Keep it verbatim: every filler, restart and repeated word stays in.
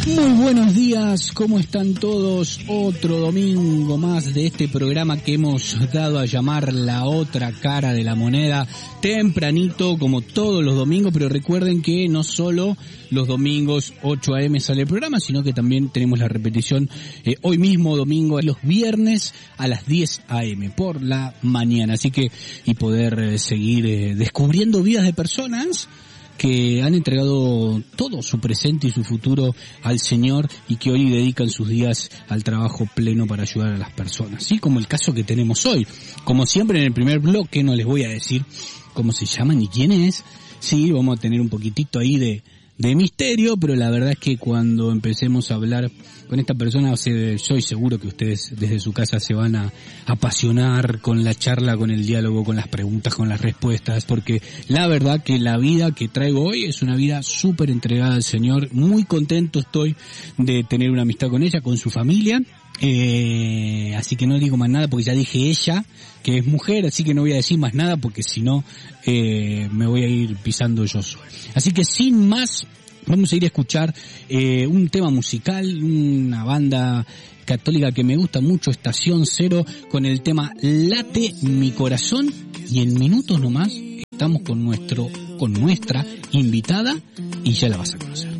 Muy buenos días, ¿cómo están todos? Otro domingo más de este programa que hemos dado a llamar La Otra Cara de la Moneda, tempranito como todos los domingos, pero recuerden que no solo los domingos ocho a eme sale el programa, sino que también tenemos la repetición eh, hoy mismo domingo, los viernes a las diez a eme por la mañana, así que y poder eh, seguir eh, descubriendo vidas de personas que han entregado todo su presente y su futuro al Señor y que hoy dedican sus días al trabajo pleno para ayudar a las personas, ¿sí? Como el caso que tenemos hoy. Como siempre en el primer bloque no les voy a decir cómo se llama ni quién es, sí, vamos a tener un poquitito ahí de, de misterio, pero la verdad es que cuando empecemos a hablar con esta persona, soy seguro que ustedes desde su casa se van a apasionar con la charla, con el diálogo, con las preguntas, con las respuestas, porque la verdad que la vida que traigo hoy es una vida súper entregada al Señor. Muy contento estoy de tener una amistad con ella, con su familia. Eh, así que no digo más nada porque ya dije ella, que es mujer, así que no voy a decir más nada porque si no eh, me voy a ir pisando yo solo. Así que sin más, vamos a ir a escuchar eh, un tema musical, una banda católica que me gusta mucho, Estación Cero, con el tema Late Mi Corazón, y en minutos nomás estamos con nuestro, con nuestra invitada y ya la vas a conocer.